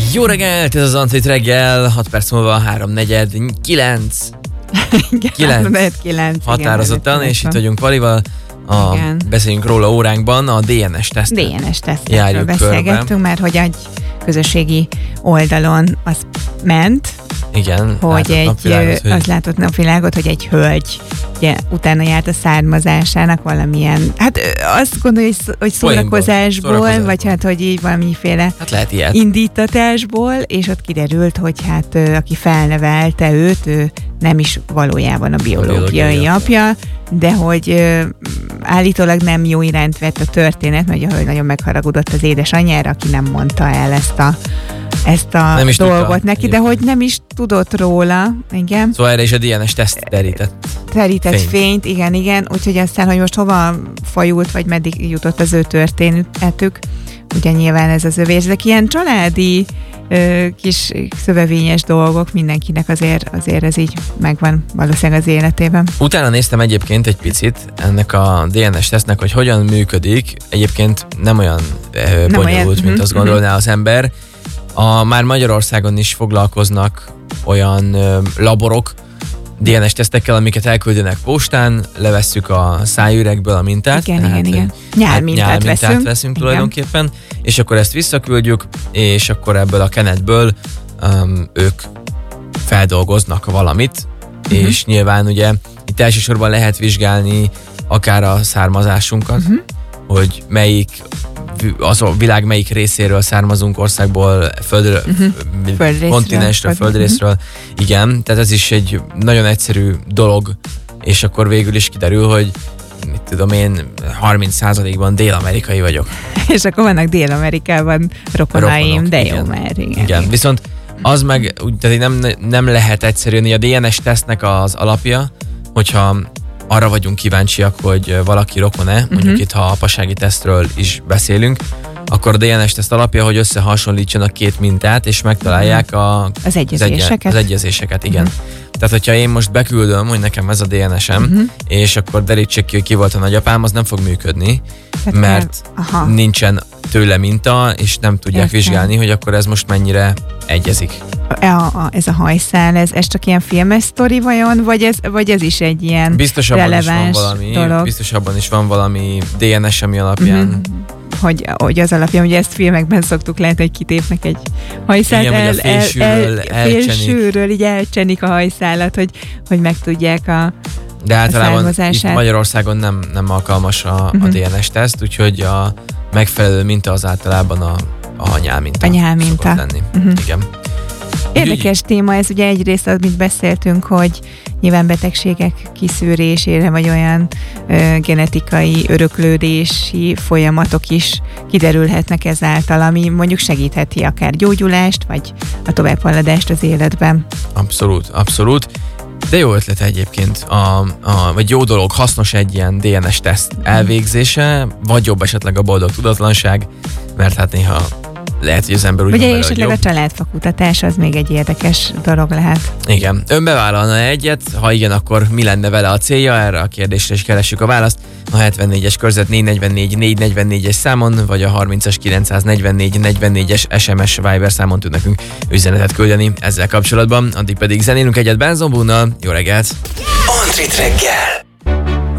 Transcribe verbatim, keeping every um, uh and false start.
Jó reggelt, ez az Antrit reggel, hat perc múlva három negyed kilenc. kilenc határozottan, és itt vagyunk Palival. A Beszéljünk róla óránkban a dé en es teszt. dé en es tesztről beszélgettünk, mert hogy egy közösségi oldalon az ment, igen, hogy egy, hogy... az látott napvilágot, hogy egy hölgy ugye, utána járt a származásának valamilyen, hát azt gondolja, hogy szórakozásból, szórakozásból, vagy hát, hogy így valamiféle hát lehet ilyet. indítatásból, és ott kiderült, hogy hát aki felnevelte őt, ő nem is valójában a biológiai, a biológiai apja, de hogy ö, állítólag nem jó irányt vett a történet, mert a hölgy nagyon megharagudott az édesanyjára, aki nem mondta el ezt a ezt a dolgot tudta, neki, igen. De hogy nem is tudott róla, igen. Szóval erre is a dé en es teszt terített. Terített fényt. fényt, igen, igen. Úgyhogy aztán, hogy most hova fajult, vagy meddig jutott az ő történetük, ugye nyilván ez az övé. Ezek ilyen családi ö, kis szövevényes dolgok, mindenkinek azért, azért ez így megvan valószínűleg az életében. Utána néztem egyébként egy picit ennek a dé en es tesztnek, hogy hogyan működik. Egyébként nem olyan ö, nem bonyolult, olyan, mint uh-huh, azt gondolná uh-huh. az ember. A, már Magyarországon is foglalkoznak olyan ö, laborok dé en es tesztekkel, amiket elküldenek postán, levesszük a szájüregből a mintát. Igen, igen, igen. Nyálmintát, nyálmintát veszünk. veszünk igen. tulajdonképpen, és akkor ezt visszaküldjük, és akkor ebből a kenetből um, ők feldolgoznak valamit, uh-huh. és nyilván ugye itt elsősorban lehet vizsgálni akár a származásunkat, uh-huh. hogy melyik az a világ melyik részéről származunk, országból, földről, uh-huh. kontinensről, földrészről. Uh-huh. Igen, tehát ez is egy nagyon egyszerű dolog, és akkor végül is kiderül, hogy mit tudom én, harminc százalékban dél-amerikai vagyok. És akkor vannak Dél-Amerikában rokonaim, Rokonok, de jó igen. már, igen. Igen, viszont az meg, tehát nem, nem lehet egyszerűen, hogy a dé en es tesztnek az alapja, hogyha arra vagyunk kíváncsiak, hogy valaki rokon-e, mondjuk uh-huh. itt, ha apasági tesztről is beszélünk, akkor a dé en es teszt alapja, hogy összehasonlítsanak két mintát, és megtalálják a, az egyezéseket. Az, egy, az egyezéseket, igen. Uh-huh. Tehát, hogyha én most beküldöm, hogy nekem ez a dé en esem, uh-huh. és akkor derítsék ki, hogy ki volt a nagyapám, az nem fog működni, tehát mert aha. nincsen tőle minta, és nem tudják Értem. vizsgálni, hogy akkor ez most mennyire egyezik. A, a, ez a hajszál, ez, ez csak ilyen filmes sztori vajon, vagy ez, vagy ez is egy ilyen biztosabban releváns is van valami, dolog? Biztosabban is van valami dé en es, ami alapján... Uh-huh. Hogy, hogy az alapján, hogy ezt filmekben szoktuk látni, hogy kitépnek egy hajszált, igen, el, el, félsőről, el, félsőről így elcsenik a hajszálat, hogy, hogy megtudják a de általában itt Magyarországon nem, nem alkalmas a, uh-huh. a dé en es teszt, úgyhogy a megfelelő minta az általában a, a nyálminta. A nyálminta. Lenni. Uh-huh. Igen. Érdekes Úgy, téma ez, ugye egyrészt, amit beszéltünk, hogy nyilván betegségek kiszűrésére, vagy olyan ö, genetikai öröklődési folyamatok is kiderülhetnek ezáltal, ami mondjuk segítheti akár gyógyulást, vagy a továbbhaladást az életben. Abszolút, abszolút. De jó ötlet egyébként, a, a, vagy jó dolog, hasznos egy ilyen dé en es teszt elvégzése, vagy jobb esetleg a boldog tudatlanság, mert hát néha lehet, hogy az ember úgy ugye van vele, esetleg a családfakutatás az még egy érdekes dolog lehet. Igen. Ön bevállalna egyet? Ha igen, akkor mi lenne vele a célja? Erre a kérdésre is keressük a választ. A hetvennégyes körzet négy negyvennégy négy negyvennégyes számon, vagy a harmincas kilencszáznegyvennégy negyvennégyes es em es Viber számon tud nekünk üzenetet küldeni ezzel kapcsolatban. Addig pedig zenélünk egyet Benzo Bunnal. Jó reggelt! Antrit reggel!